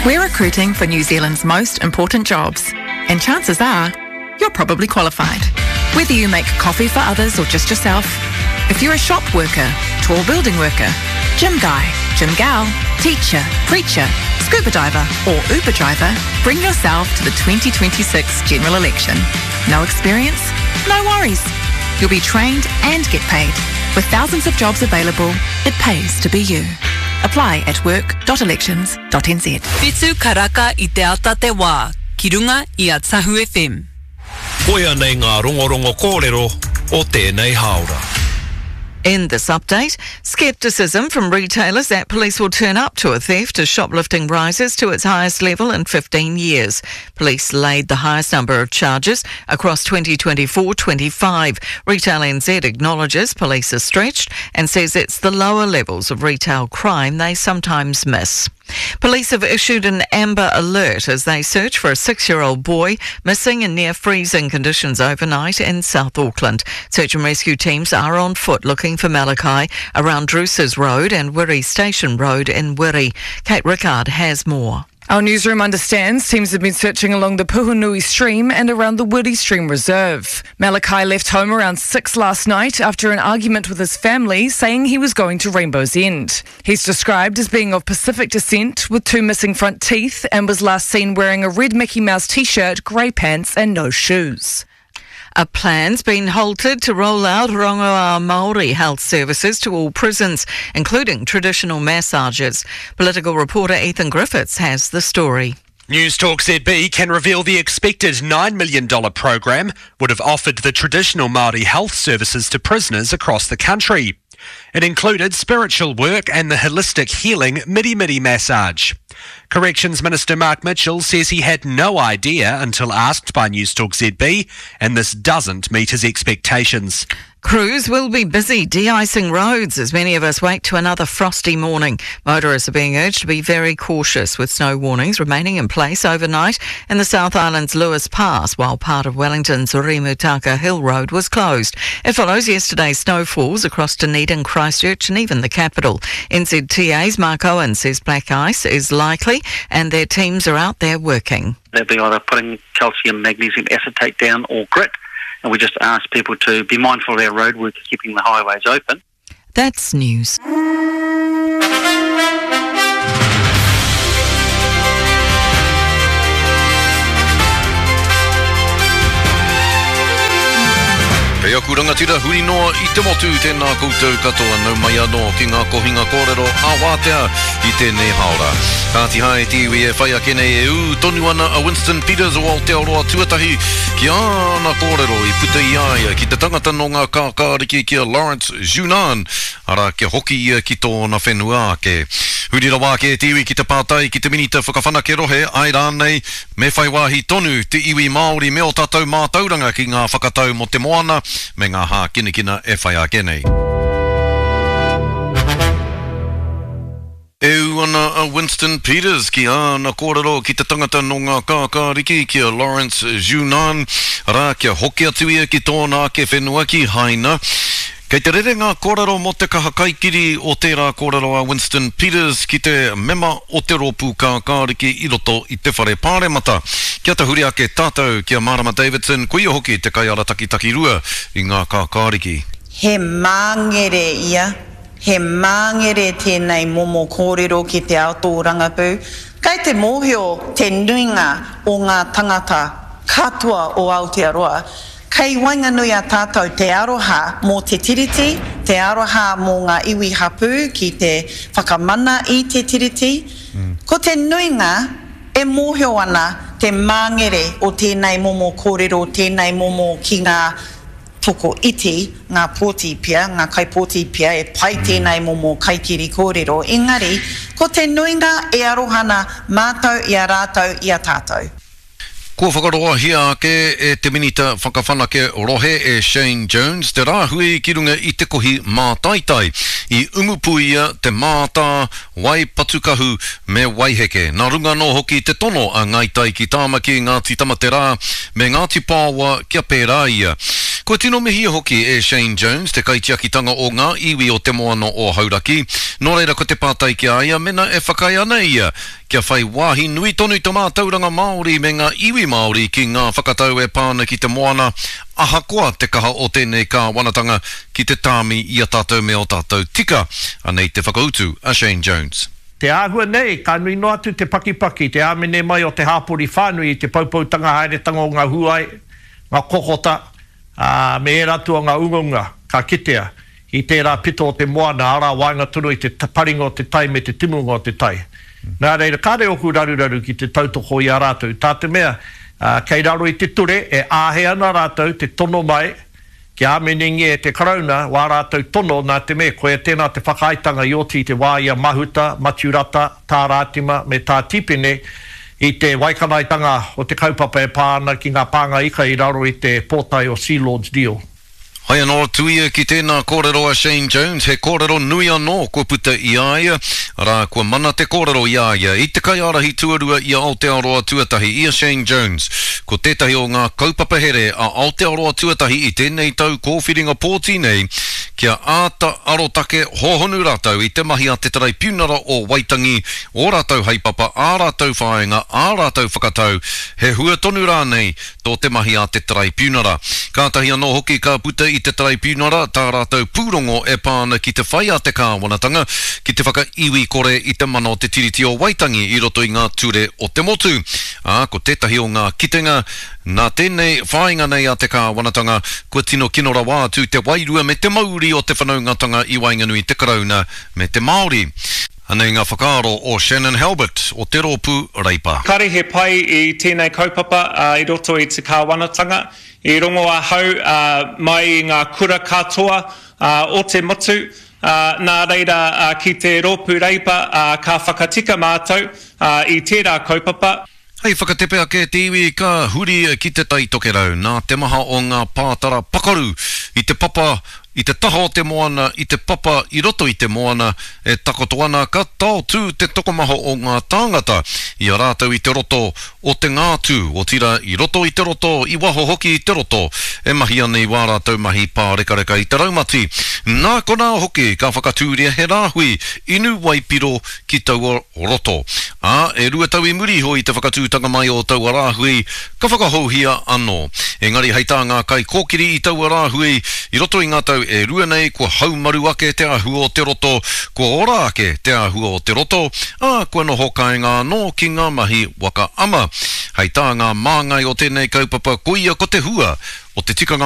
We're recruiting for New Zealand's most important jobs, and chances are you're probably qualified. Whether you make coffee for others or just yourself, if you're a shop worker, tall building worker, gym guy, gym gal, teacher, preacher, scuba diver or Uber driver, bring yourself to the 2026 general election. No experience? No worries. You'll be trained and get paid. With thousands of jobs available, it pays to be you. Apply at work.elections.nz. Whetū karaka I te ata te wā, ki runga I a Tahu FM. Koia nei ngā rongorongo kōrero o tēnei haora. In this update, scepticism from retailers that police will turn up to a theft as shoplifting rises to its highest level in 15 years. Police laid the highest number of charges across 2024-25. Retail NZ acknowledges police are stretched and says it's the lower levels of retail crime they sometimes miss. Police have issued an amber alert as they search for a 6-year-old boy missing in near freezing conditions overnight in South Auckland. Search and rescue teams are on foot looking for Malachi around Druces Road and Wiri Station Road in Wiri. Kate Rickard has more. Our newsroom understands teams have been searching along the Puhunui Stream and around the Wiri Stream Reserve. Malachi left home around 6 last night after an argument with his family, saying he was going to Rainbow's End. He's described as being of Pacific descent with 2 missing front teeth and was last seen wearing a red Mickey Mouse t-shirt, grey pants and no shoes. A plan's been halted to roll out Rongoā Māori health services to all prisons, including traditional massages. Political reporter Ethan Griffiths has the story. News Talk ZB can reveal the expected $9 million program would have offered the traditional Māori health services to prisoners across the country. It included spiritual work and the holistic healing midi-midi massage. Corrections Minister Mark Mitchell says he had no idea until asked by News Talk ZB, and this doesn't meet his expectations. Crews will be busy de-icing roads as many of us wake to another frosty morning. Motorists are being urged to be very cautious, with snow warnings remaining in place overnight in the South Island's Lewis Pass, while part of Wellington's Rimutaka Hill Road was closed. It follows yesterday's snowfalls across Dunedin, Christchurch and even the capital. NZTA's Mark Owen says black ice is likely and their teams are out there working. They'll be either putting calcium magnesium acetate down or grit. And we just ask people to be mindful of our roadwork, keeping the highways open. That's news. Kei aku rangatira huri noa I te motu tēnā koutou katoa nau mai anō ki ngā kohinga kōrero āwātea I tēnei haora. Kāti hae te iwi e whai ake nei e tonu ana a Winston Peters o Aotearoa tuatahi ki ana kōrero I puta I aia ki te tangata no ngā kākāriki ki a Lawrence Junan ara ke hoki ia ki tōna whenua ake. Huri rawa ke te iwi ki te pātai ki te minita whakawhanake rohe ai rānei me whai wāhi tonu te iwi Māori me o tātou mātauranga ki ngā whakatau mo te moana me ngā hā kinikina e whai ake nei. E ana a Winston Peters ki ana kōrero ki te tangata no ngā kākāriki ki a Lawrence Junan rā kia hoki atu ia ki tōna ke whenua ki haina. Kei te rere ngā kōrero mo te kaha kaikiri o tērā kōrero a Winston Peters ki te mema o te rōpū kākāriki I roto I te whare pāremata. Kia te huri ake tātou ki a Marama Davidson, ko ia hoki te kai ara taki rua I ngā kākāriki. He māngere ia, he māngere tēnei momo kōrero ki te aoto rangapū. Kai te mōhio te nuinga o ngā tangata katoa o Aotearoa. Kei wainganui a tātou te aroha mō te tiriti, te aroha mō ngā iwi hapu ki te whakamana I te tiriti. Ko te nuinga e mōhio ana te māngere o tēnei momo kōrero, tēnei momo ki ngā toko iti, ngā pōti pia, ngā kai pōti pia e pai tēnei momo kaikiri kōrero. Engari, ko te nuinga e arohana mātou I a rātou I a tātou. Kua whakaroa hia ake e te minita whakawhanake rohe e Shane Jones, te rāhui ki runga I te kohi mātaitai I umupuia te mātā, wai patukahu me waiheke. Nā runga no hoki te tono a ngaitai ki tāmaki Ngāti Tamatera me Ngāti Pāua kia pērā ia. Ko tino mihi hoki e Shane Jones, te kaitiakitanga o ngā iwi o te moana o Hauraki. Nō reira ko te pātai ki aia, mena e whakai ana ia. Kia whai wāhi nui tonu te mātauranga Māori me ngā iwi Māori ki ngā whakatau e pāna ki te moana. Ahakoa te kaha o tēnei ka wanatanga ki te tāmi i a tātou me o tātou tika. Anei te whakautu a Shane Jones. Te āhua nei, ka nui no atu te pakipaki, te āmene mai o te hāpori whānui i te paupautanga haeretanga o ngā huai, ngā kokota, me e ratu o ngā ungunga, ka kitea, i tērā pito o te moana, ara wainga tunu i te paringa o te tai me te timunga o te tai. Nā reira, kāre oku raruraru ki te tautoko i a rātou. Tā te mea, kei raro i te ture, e āhe ana rātou, te tono mai, ki ameningi e te karauna, wā rātou tono nā te me, koe tēnā te whakaitanga i oti te wāia mahuta, maturata, tā rātima, me tā tipene, i te waikanaitanga o te kaupapa e pāna ki ngā pānga ika i raro i te pōtai o Sea Lord's Deal. Hai anō tuia ki tēnā kōrero a Shane Jones, he kōrero nui anō ko puta i aia, rā kua mana te kōrero i aia, i te kai arahi tuarua i a Aotearoa tuatahi i a Shane Jones, ko tētahi o ngā kaupapa here a Aotearoa tuatahi i tēnei tau kōwhiringa pōti nei, kia āta arotake hohonu rātau i te mahi a te tarai piunara o Waitangi, o rātau haipapa, ā rātau whāenga, ā rātau whakatau, he hua tonu rānei tō te mahi a te tarai piunara. Kātahi anō hoki ka puta i te tarai piunara, tā rātou pūrongo e pāna ki te whai a te kāwanatanga, ki te whaka iwi kore i te mana o te tiriti o Waitangi i roto i ngā ture o te motu. Ko tētahi o ngā kitenga, nā tēnei whāinga nei a te kāwanatanga, kua tino kinora wātu te wairua me te mauri o te whanaungatanga i Wainganui te karauna me te Māori. Anei ngā whakaaro o Shannon Halbert o Te Rōpū Reipa. Kare he pai i tēnei kaupapa i roto i te kāwanatanga. I rongo a hau mai i ngā kura katoa o te motu. Nā reira ki Te Rōpū Reipa ka whakatika mātou i tērā kaupapa. Hei whakatepe ake te iwi ka huri ki te tai tokerau. Nā te maha o ngā pātara pakaru i te papa, i te taha o te moana, i te papa, i roto i te moana, e takoto ana ka tau tū te tokomaho o ngā tāngata, i a rātau i te roto o te ngātū, o tira i roto i te roto, i waho hoki i te roto, e mahi anei wā rātau mahi pā reka reka i te raumati. Nā kona hoki ka whakatūria he rāhui, inu waipiro ki taua roto. E rua tau i muri hoi te whakatūtanga mai o taua rāhui, ka whakahouhia anō. Engari hei tā ngā kai kōkiri i taua rāhui, i roto i ngā tau e rua nei, kua haumaru ake te ahu o te roto, kua ora ake te ahu o te roto, kua noho kai ngā no ki ngā mahi waka ama. Hei tā ngā māngai o tēnei kaupapa, koia ko te hua o te tikanga